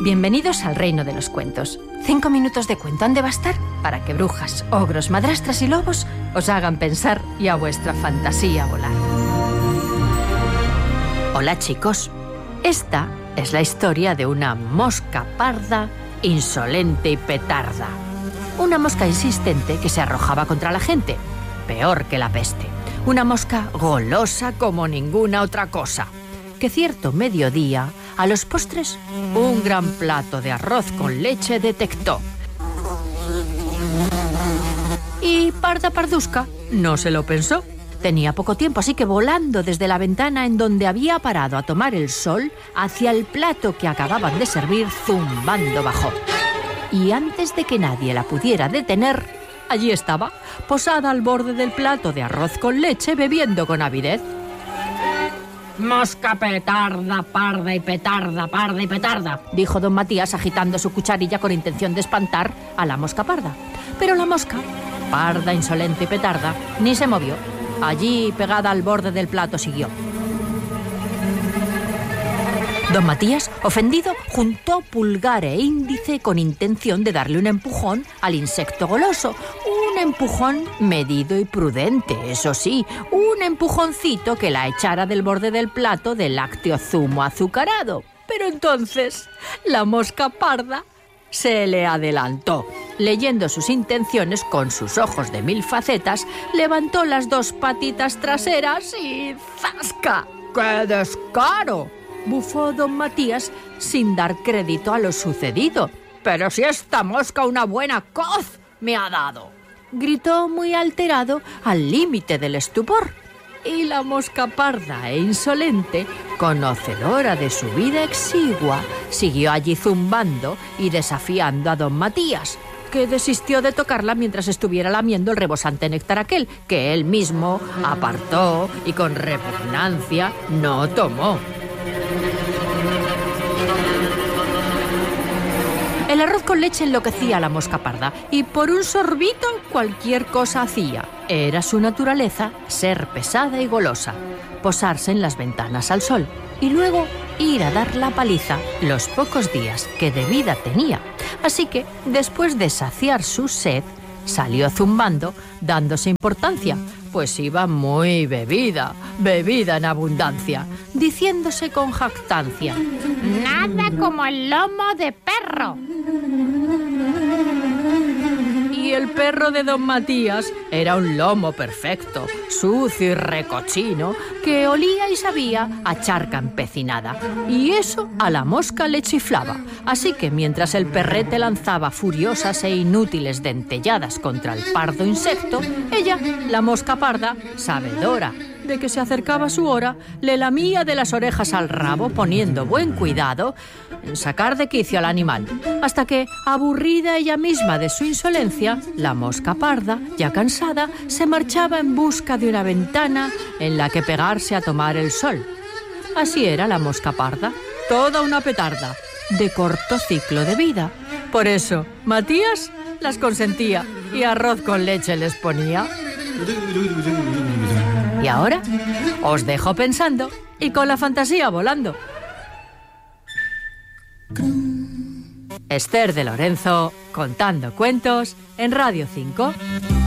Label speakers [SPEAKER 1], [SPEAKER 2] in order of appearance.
[SPEAKER 1] Bienvenidos al reino de los cuentos. 5 minutos de cuento han de bastar para que brujas, ogros, madrastras y lobos os hagan pensar y a vuestra fantasía volar. Hola chicos, esta es la historia de una mosca parda, insolente y petarda. Una mosca insistente que se arrojaba contra la gente, peor que la peste. Una mosca golosa como ninguna otra cosa, que cierto mediodía, a los postres, un gran plato de arroz con leche detectó. Y Parda Pardusca no se lo pensó. Tenía poco tiempo, así que volando desde la ventana en donde había parado a tomar el sol, hacia el plato que acababan de servir, zumbando bajó. Y antes de que nadie la pudiera detener, allí estaba, posada al borde del plato de arroz con leche, bebiendo con avidez. «Mosca petarda, parda y petarda, parda y petarda», dijo don Matías agitando su cucharilla con intención de espantar a la mosca parda. Pero la mosca, parda, insolente y petarda, ni se movió. Allí, pegada al borde del plato, siguió. Don Matías, ofendido, juntó pulgar e índice con intención de darle un empujón al insecto goloso. Un empujón medido y prudente, eso sí, un empujoncito que la echara del borde del plato de lácteo zumo azucarado. Pero entonces la mosca parda se le adelantó. Leyendo sus intenciones con sus ojos de 1000 facetas, levantó las 2 patitas traseras y ¡zasca! ¡Qué descaro!, bufó don Matías sin dar crédito a lo sucedido. «Pero si esta mosca una buena coz me ha dado», gritó muy alterado, al límite del estupor. Y la mosca parda e insolente, conocedora de su vida exigua, siguió allí zumbando y desafiando a don Matías, que desistió de tocarla mientras estuviera lamiendo el rebosante néctar aquel, que él mismo apartó y con repugnancia no tomó. El arroz con leche enloquecía a la mosca parda y por un sorbito cualquier cosa hacía. Era su naturaleza ser pesada y golosa, posarse en las ventanas al sol y luego ir a dar la paliza los pocos días que de vida tenía. Así que, después de saciar su sed, salió zumbando, dándose importancia, pues iba muy bebida en abundancia, diciéndose con jactancia: «Nada como el lomo de perro». Y el perro de don Matías era un lomo perfecto, sucio y recochino, que olía y sabía a charca empecinada. Y eso a la mosca le chiflaba. Así que mientras el perrete lanzaba furiosas e inútiles dentelladas contra el pardo insecto, ella, la mosca parda, sabedora de que se acercaba su hora, le lamía de las orejas al rabo, poniendo buen cuidado en sacar de quicio al animal, hasta que, aburrida ella misma de su insolencia, la mosca parda, ya cansada, se marchaba en busca de una ventana en la que pegarse a tomar el sol. Así era la mosca parda, toda una petarda, de corto ciclo de vida. Por eso, Matías las consentía y arroz con leche les ponía. Y ahora os dejo pensando y con la fantasía volando. Esther de Lorenzo contando cuentos en Radio 5.